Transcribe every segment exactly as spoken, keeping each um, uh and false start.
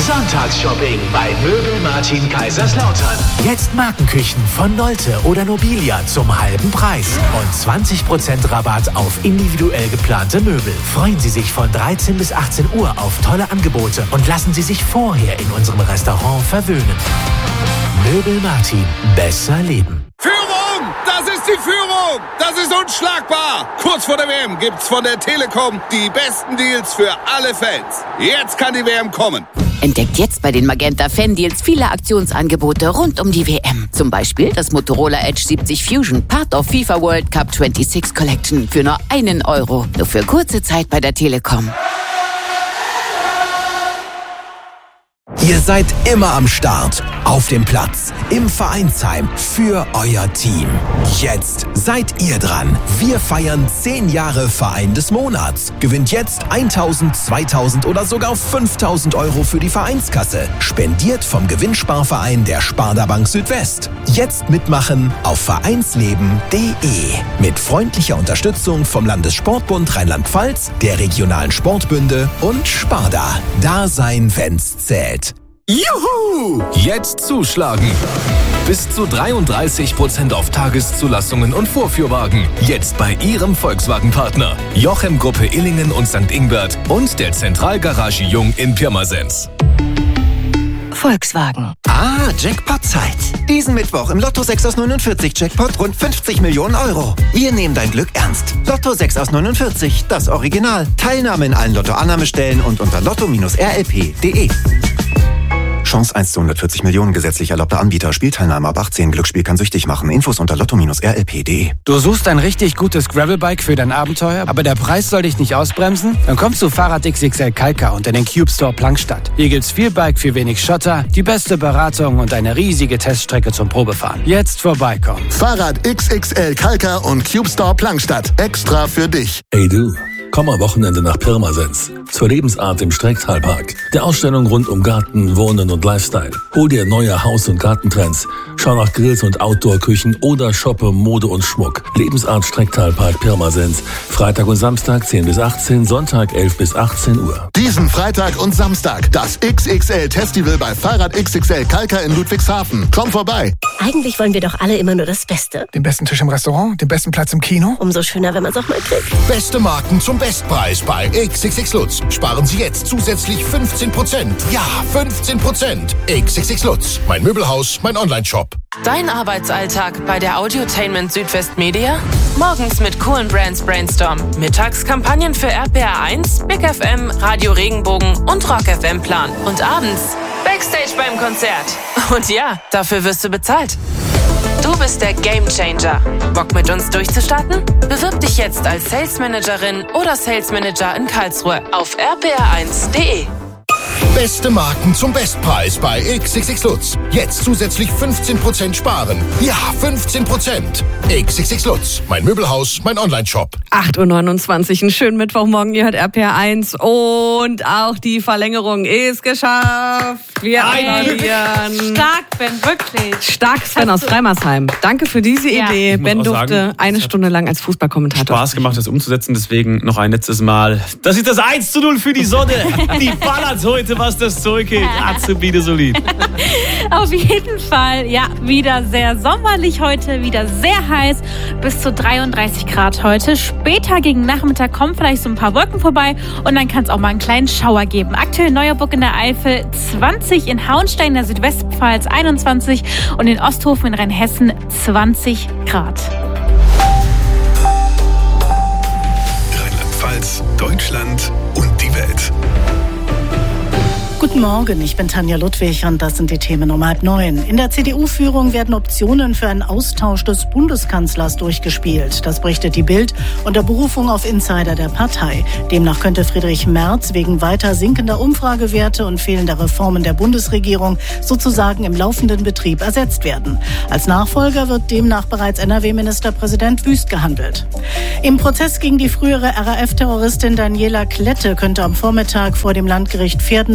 Sonntagsshopping bei Möbel Martin Kaiserslautern. Jetzt Markenküchen von Nolte oder Nobilia zum halben Preis. Und zwanzig Prozent Rabatt auf individuell geplante Möbel. Freuen Sie sich von dreizehn bis achtzehn Uhr auf tolle Angebote und lassen Sie sich vorher in unserem Restaurant verwöhnen. Möbel Martin. Besser leben. Führung! Das ist die Führung! Das ist unschlagbar! Kurz vor der W M gibt's von der Telekom die besten Deals für alle Fans. Jetzt kann die W M kommen. Entdeckt jetzt bei den Magenta Fan-Deals viele Aktionsangebote rund um die W M. Zum Beispiel das Motorola Edge siebzig Fusion, Part of FIFA World Cup sechsundzwanzig Collection für nur einen Euro. Nur für kurze Zeit bei der Telekom. Ihr seid immer am Start, auf dem Platz, im Vereinsheim, für euer Team. Jetzt seid ihr dran. Wir feiern zehn Jahre Verein des Monats. Gewinnt jetzt tausend, zweitausend oder sogar fünftausend Euro für die Vereinskasse. Spendiert vom Gewinnsparverein der Sparda Bank Südwest. Jetzt mitmachen auf vereinsleben punkt de. Mit freundlicher Unterstützung vom Landessportbund Rheinland-Pfalz, der regionalen Sportbünde und Sparda. Da sein, wenn's zählt. Juhu! Jetzt zuschlagen! Bis zu dreiunddreißig Prozent auf Tageszulassungen und Vorführwagen. Jetzt bei Ihrem Volkswagen-Partner. Jochem Gruppe Illingen und Sankt Ingbert und der Zentralgarage Jung in Pirmasens. Volkswagen. Ah, Jackpot-Zeit. Diesen Mittwoch im Lotto sechs aus neunundvierzig Jackpot rund fünfzig Millionen Euro. Wir nehmen dein Glück ernst. Lotto sechs aus neunundvierzig, das Original. Teilnahme in allen Lotto-Annahmestellen und unter lotto R L P punkt de. Chance eins zu hundertvierzig Millionen, gesetzlich erlaubter Anbieter. Spielteilnahme ab achtzehn. Glücksspiel kann süchtig machen. Infos unter lotto R L P punkt de. Du suchst ein richtig gutes Gravelbike für dein Abenteuer, aber der Preis soll dich nicht ausbremsen? Dann kommst du Fahrrad X X L Kalka unter den Cube Store Plankstadt. Hier gibt's viel Bike für wenig Schotter, die beste Beratung und eine riesige Teststrecke zum Probefahren. Jetzt vorbeikommen. Fahrrad X X L Kalka und Cube Store Plankstadt. Extra für dich. Hey du, komm am Wochenende nach Pirmasens. Zur Lebensart im Strecktalpark. Der Ausstellung rund um Garten, Wohnen und Lifestyle. Hol dir neue Haus- und Gartentrends. Schau nach Grills und Outdoor-Küchen oder shoppe Mode und Schmuck. Lebensart Strecktalpark Pirmasens. Freitag und Samstag zehn bis achtzehn, Sonntag elf bis achtzehn Uhr. Diesen Freitag und Samstag das X X L-Festival bei Fahrrad X X L Kalka in Ludwigshafen. Komm vorbei. Eigentlich wollen wir doch alle immer nur das Beste. Den besten Tisch im Restaurant, den besten Platz im Kino. Umso schöner, wenn man es auch mal kriegt. Beste Marken zum Bestpreis bei X X X Lutz. Sparen Sie jetzt zusätzlich fünfzehn Prozent. Ja, fünfzehn Prozent. X X X Lutz. Mein Möbelhaus, mein Online-Shop. Dein Arbeitsalltag bei der Audiotainment Südwest Media? Morgens mit coolen Brands Brainstorm. Mittags Kampagnen für R P R eins, Big F M, Radio Regenbogen und Rock F M Plan. Und abends Backstage beim Konzert. Und ja, dafür wirst du bezahlt. Du bist der Gamechanger. Bock mit uns durchzustarten? Bewirb dich jetzt als Sales Managerin oder Sales Manager in Karlsruhe auf r p r eins punkt de. Beste Marken zum Bestpreis bei X X X Lutz. Jetzt zusätzlich fünfzehn Prozent sparen. Ja, fünfzehn Prozent. X X X Lutz. Mein Möbelhaus, mein Online-Shop. acht Uhr neunundzwanzig, einen schönen Mittwochmorgen. Ihr hört R P R eins und auch die Verlängerung ist geschafft. Wir applaudieren. Stark, Ben, wirklich. Stark, Sven aus Freimersheim. Danke für diese ja. Idee. Ben durfte sagen, eine Stunde lang als Fußballkommentator Spaß gemacht, das umzusetzen. Deswegen noch ein letztes Mal. Das ist das eins zu null für die Sonne. Die ballert heute, was das Zeug geht. Azubide solid. Auf jeden Fall, ja, wieder sehr sommerlich heute, wieder sehr heiß, bis zu dreiunddreißig Grad heute. Später gegen Nachmittag kommen vielleicht so ein paar Wolken vorbei und dann kann es auch mal einen kleinen Schauer geben. Aktuell Neuerburg in der Eifel zwanzig, in Hauenstein in der Südwestpfalz einundzwanzig und in Osthofen in Rheinhessen zwanzig Grad. Rheinland-Pfalz, Deutschland und die Welt. Guten Morgen, ich bin Tanja Ludwig und das sind die Themen um halb neun. In der C D U-Führung werden Optionen für einen Austausch des Bundeskanzlers durchgespielt. Das berichtet die Bild unter Berufung auf Insider der Partei. Demnach könnte Friedrich Merz wegen weiter sinkender Umfragewerte und fehlender Reformen der Bundesregierung sozusagen im laufenden Betrieb ersetzt werden. Als Nachfolger wird demnach bereits N R W-Ministerpräsident Wüst gehandelt. Im Prozess gegen die frühere R A F-Terroristin Daniela Klette könnte am Vormittag vor dem Landgericht Verden das Urteil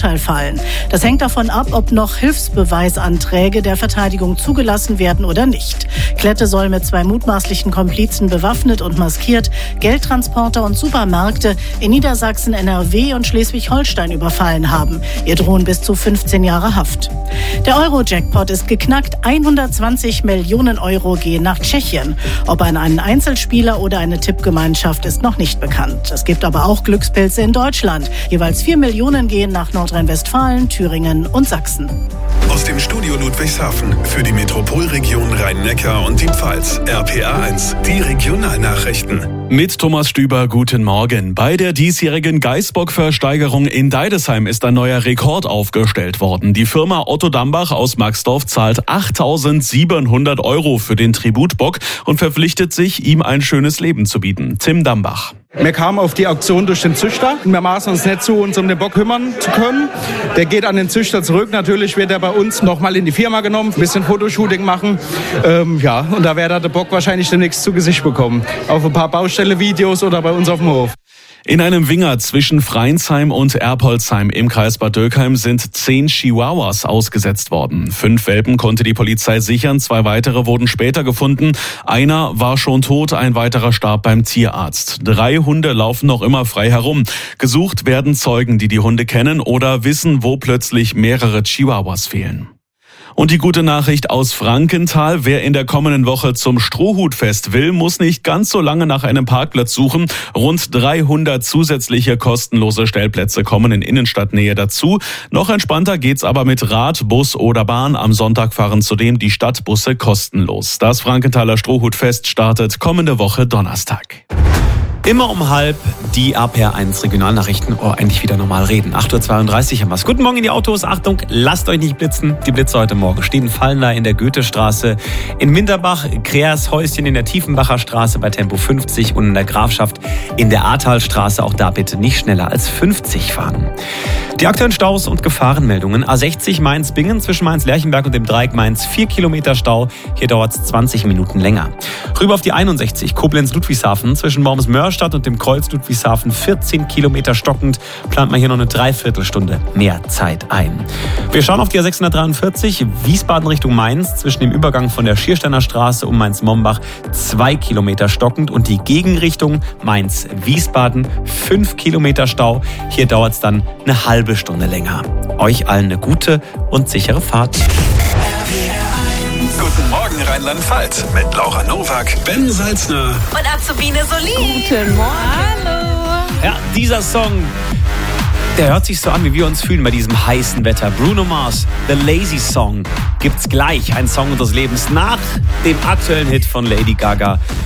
Urteil fallen. Das hängt davon ab, ob noch Hilfsbeweisanträge der Verteidigung zugelassen werden oder nicht. Klette soll mit zwei mutmaßlichen Komplizen bewaffnet und maskiert Geldtransporter und Supermärkte in Niedersachsen, N R W und Schleswig-Holstein überfallen haben. Ihr drohen bis zu fünfzehn Jahre Haft. Der Euro-Jackpot ist geknackt. hundertzwanzig Millionen Euro gehen nach Tschechien. Ob an einen Einzelspieler oder eine Tippgemeinschaft ist noch nicht bekannt. Es gibt aber auch Glückspilze in Deutschland. Jeweils vier Millionen gehen nach Nordrhein-Westfalen, Thüringen und Sachsen. Aus dem Studio Ludwigshafen für die Metropolregion Rhein-Neckar und die Pfalz. R P A eins, die Regionalnachrichten. Mit Thomas Stüber, guten Morgen. Bei der diesjährigen Geißbock-Versteigerung in Deidesheim ist ein neuer Rekord aufgestellt worden. Die Firma Otto Dambach aus Maxdorf zahlt achttausendsiebenhundert Euro für den Tributbock und verpflichtet sich, ihm ein schönes Leben zu bieten. Tim Dambach. Wir kamen auf die Auktion durch den Züchter. Wir maßen uns nicht zu, uns um den Bock kümmern zu können. Der geht an den Züchter zurück. Natürlich wird er bei uns nochmal in die Firma genommen, ein bisschen Fotoshooting machen. Ähm, ja, und da wird er der Bock wahrscheinlich demnächst zu Gesicht bekommen. Auf ein paar Baustelle-Videos oder bei uns auf dem Hof. In einem Winger zwischen Freinsheim und Erpolsheim im Kreis Bad Dürkheim sind zehn Chihuahuas ausgesetzt worden. Fünf Welpen konnte die Polizei sichern, zwei weitere wurden später gefunden. Einer war schon tot, ein weiterer starb beim Tierarzt. Drei Hunde laufen noch immer frei herum. Gesucht werden Zeugen, die die Hunde kennen oder wissen, wo plötzlich mehrere Chihuahuas fehlen. Und die gute Nachricht aus Frankenthal: Wer in der kommenden Woche zum Strohhutfest will, muss nicht ganz so lange nach einem Parkplatz suchen. Rund dreihundert zusätzliche kostenlose Stellplätze kommen in Innenstadtnähe dazu. Noch entspannter geht's aber mit Rad, Bus oder Bahn. Am Sonntag fahren zudem die Stadtbusse kostenlos. Das Frankenthaler Strohhutfest startet kommende Woche Donnerstag. Immer um halb die R P A eins Regionalnachrichten. Oh, endlich wieder normal reden. acht Uhr zweiunddreißig haben wir's. Guten Morgen in die Autos. Achtung, lasst euch nicht blitzen. Die Blitze heute Morgen stehen fallen da in der Goethestraße, in Winterbach, Kreershäuschen in der Tiefenbacher Straße bei Tempo fünfzig und in der Grafschaft in der Ahrtalstraße. Auch da bitte nicht schneller als fünfzig fahren. Die aktuellen Staus und Gefahrenmeldungen. A sechzig Mainz-Bingen zwischen Mainz-Lerchenberg und dem Dreieck Mainz vier Kilometer Stau. Hier dauert es zwanzig Minuten länger. Rüber auf die einundsechzig Koblenz-Ludwigshafen zwischen Worms-Mörstadt und dem Kreuz Ludwigshafen vierzehn Kilometer stockend. Plant man hier noch eine Dreiviertelstunde mehr Zeit ein. Wir schauen auf die A sechshundertdreiundvierzig Wiesbaden Richtung Mainz zwischen dem Übergang von der Schiersteiner Straße um Mainz-Mombach zwei Kilometer stockend und die Gegenrichtung Mainz-Wiesbaden fünf Kilometer Stau. Hier dauert es dann eine halbe Stunde länger. Euch allen eine gute und sichere Fahrt. Guten Morgen Rheinland-Pfalz mit Laura Nowak, Ben Salzner und Azubine Solin. Guten Morgen. Hallo. Ja, dieser Song, der hört sich so an, wie wir uns fühlen bei diesem heißen Wetter. Bruno Mars, The Lazy Song, gibt's gleich. Ein Song unseres Lebens nach dem aktuellen Hit von Lady Gaga.